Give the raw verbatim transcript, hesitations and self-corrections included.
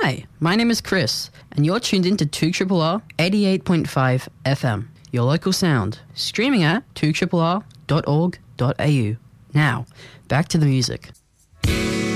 Hi, my name is Chris, and you're tuned in to two R R R eighty-eight point five F M, your local sound, streaming at two R R R dot org dot a u. Now, back to the music.